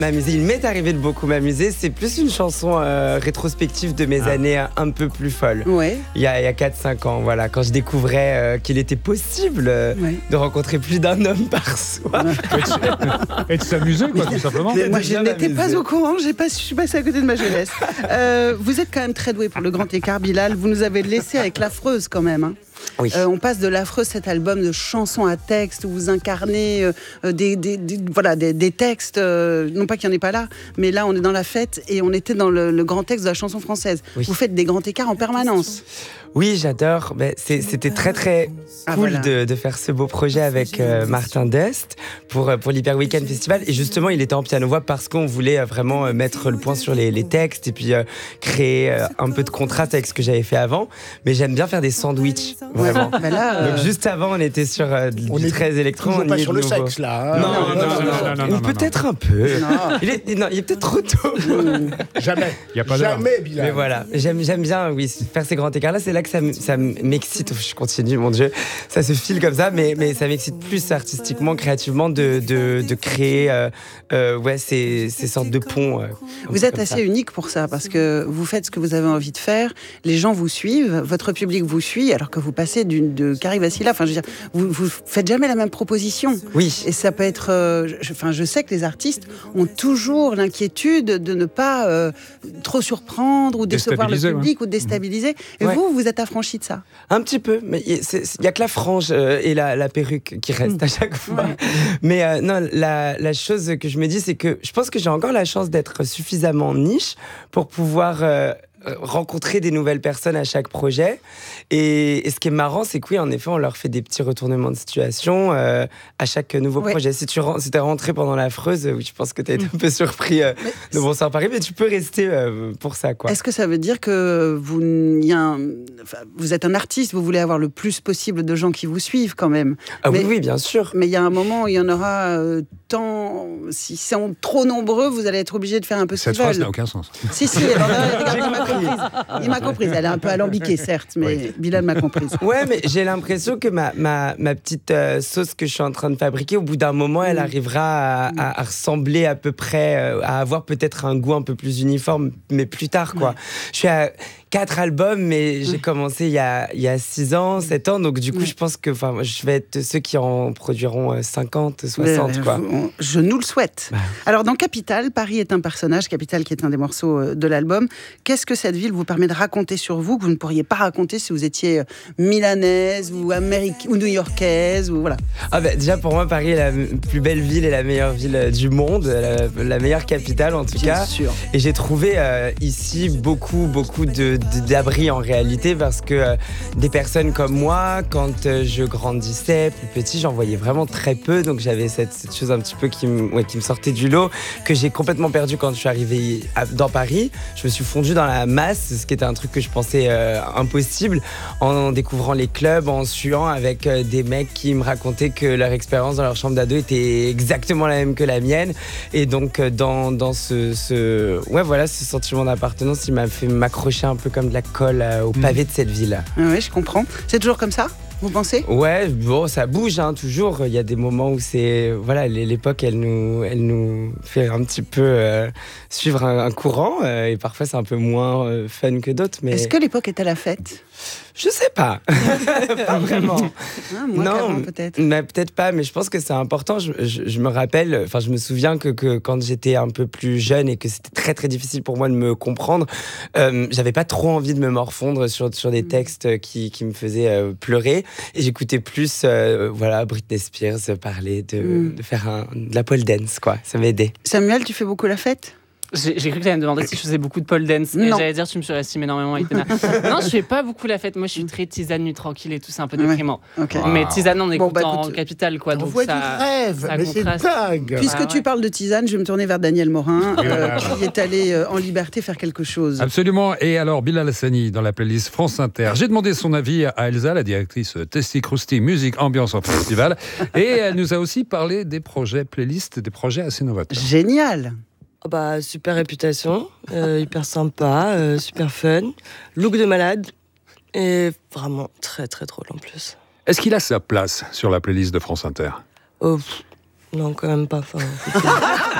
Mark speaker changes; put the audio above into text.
Speaker 1: M'amuser, il m'est arrivé de beaucoup m'amuser. C'est plus une chanson rétrospective de mes années un peu plus folles.
Speaker 2: Ouais.
Speaker 1: Il y a 4-5 ans, voilà, quand je découvrais qu'il était possible de rencontrer plus d'un homme par soir.
Speaker 3: Et de s'amuser, quoi, tout simplement.
Speaker 2: Mais moi, je n'étais pas au courant, je suis passée à côté de ma jeunesse. Vous êtes quand même très doué pour le grand écart, Bilal. Vous nous avez laissé avec l'Affreuse quand même. Hein.
Speaker 1: Oui.
Speaker 2: On passe de l'Affreuse, cet album de chansons à texte où vous incarnez des textes, non pas qu'il n'y en ait pas là, mais là on est dans la fête et on était dans le grand texte de la chanson française.
Speaker 1: Oui.
Speaker 2: Vous faites des grands écarts en permanence.
Speaker 1: Oui, j'adore. C'était très très cool de faire ce beau projet avec Martin Dest pour l'Hyper Weekend Festival. Et justement, il était en piano-voix parce qu'on voulait vraiment mettre le point sur les textes et puis créer un peu de contraste avec ce que j'avais fait avant. Mais j'aime bien faire des sandwichs, vraiment. Donc juste avant, on était sur du 13 électro.
Speaker 4: On n'est pas sur le sexe, là.
Speaker 3: Non.
Speaker 1: Ou peut-être un peu. Il est peut-être trop tôt.
Speaker 4: Jamais.
Speaker 3: Il y a pas d'heure.
Speaker 4: Jamais, Bilal.
Speaker 1: Mais voilà, j'aime bien faire ces grands écarts-là. C'est là que ça m'excite. Je continue, mon Dieu. Ça se file comme ça, mais ça m'excite plus artistiquement, créativement de créer ces sortes de ponts.
Speaker 2: Vous êtes assez unique pour ça, parce que vous faites ce que vous avez envie de faire, les gens vous suivent, votre public vous suit, alors que vous passez de Kari Vassila. Enfin, je veux dire, vous faites jamais la même proposition.
Speaker 1: Oui.
Speaker 2: Et ça peut être... je sais que les artistes ont toujours l'inquiétude de ne pas trop surprendre ou décevoir le public ou déstabiliser. Et vous êtes affranchi de ça.
Speaker 1: Un petit peu, mais il y a que la frange et la perruque qui restent à chaque fois. Ouais. Mais non, la chose que je me dis, c'est que je pense que j'ai encore la chance d'être suffisamment niche pour pouvoir rencontrer des nouvelles personnes à chaque projet. Et ce qui est marrant, c'est que oui, en effet, on leur fait des petits retournements de situation à chaque nouveau projet. Si t'es rentré pendant l'Affreuse, oui, je pense que t'as été un peu surpris de Bonsoir Paris, mais tu peux rester pour ça, quoi.
Speaker 2: Est-ce que ça veut dire que vous êtes un artiste, vous voulez avoir le plus possible de gens qui vous suivent quand même?
Speaker 1: Oui, bien sûr.
Speaker 2: Mais il y a un moment où il y en aura tant... Si c'est trop nombreux, vous allez être obligé de faire un peu ce qu'ils veulent.
Speaker 3: Cette phrase n'a aucun sens.
Speaker 2: Si, alors, il m'a comprise. Elle est un peu alambiquée, certes, mais Bilal m'a comprise.
Speaker 1: Ouais, mais j'ai l'impression que ma petite sauce que je suis en train de fabriquer, au bout d'un moment, elle arrivera à ressembler à peu près, à avoir peut-être un goût un peu plus uniforme, mais plus tard, quoi. Je suis à 4 albums, mais j'ai commencé il y a 6 ans, 7 ans, donc du coup, je pense que je vais être ceux qui en produiront 50, 60, quoi.
Speaker 2: Je nous le souhaite. Alors, dans Capitale, Paris est un personnage, Capitale qui est un des morceaux de l'album. Qu'est-ce que cette ville vous permet de raconter sur vous, que vous ne pourriez pas raconter si vous étiez milanaise ou ou new-yorkaise, ou voilà.
Speaker 1: Déjà, pour moi, Paris est la plus belle ville et la meilleure ville du monde, la meilleure capitale, en tout cas.
Speaker 2: Bien sûr.
Speaker 1: Et j'ai trouvé ici beaucoup d'abris en réalité, parce que des personnes comme moi, quand je grandissais plus petit, j'en voyais vraiment très peu, donc j'avais cette chose un petit peu qui me sortait du lot, que j'ai complètement perdu quand je suis arrivé dans Paris. Je me suis fondu dans la masse, ce qui était un truc que je pensais impossible, en découvrant les clubs, en suant avec des mecs qui me racontaient que leur expérience dans leur chambre d'ado était exactement la même que la mienne, et donc dans ce sentiment d'appartenance, il m'a fait m'accrocher un peu comme de la colle au pavé de cette ville.
Speaker 2: Oui, je comprends. C'est toujours comme ça, vous pensez?
Speaker 1: Ouais, bon, ça bouge, toujours. Il y a des moments où l'époque, elle nous fait un petit peu suivre un courant, et parfois c'est un peu moins fun que d'autres. Mais...
Speaker 2: Est-ce que l'époque est à la fête?
Speaker 1: Je sais pas. Pas vraiment.
Speaker 2: Non, peut-être.
Speaker 1: Mais peut-être pas, mais je pense que c'est important. Je me rappelle, je me souviens que quand j'étais un peu plus jeune et que c'était très très difficile pour moi de me comprendre, j'avais pas trop envie de me morfondre sur des textes qui me faisaient pleurer. Et j'écoutais plus Britney Spears parler de faire de la pole dance, quoi. Ça m'aidait.
Speaker 2: Samuel, tu fais beaucoup la fête?
Speaker 5: J'ai cru que tu allais me demander si je faisais beaucoup de pole dance. Et j'allais dire, tu me surestimes énormément avec tes mains. Non, je fais pas beaucoup la fête. Moi, je suis très tisane, nuit tranquille et tout, c'est un peu déprimant.
Speaker 2: Okay.
Speaker 5: Mais tisane, on écoute en capitale, quoi. Donc
Speaker 4: ça rêve, mais
Speaker 5: contraste.
Speaker 4: C'est dingue.
Speaker 2: Puisque tu parles de tisane, je vais me tourner vers Daniel Morin, qui est allé en liberté faire quelque chose.
Speaker 3: Absolument. Et alors, Bilal Hassani, dans la playlist France Inter. J'ai demandé son avis à Elsa, la directrice Testy Krusty Musique Ambiance en Festival. Et elle nous a aussi parlé des projets playlists, des projets assez novateurs.
Speaker 2: Génial.
Speaker 6: Super réputation, hyper sympa, super fun, look de malade et vraiment très très drôle en plus.
Speaker 3: Est-ce qu'il a sa place sur la playlist de France Inter?
Speaker 6: Non, quand même pas.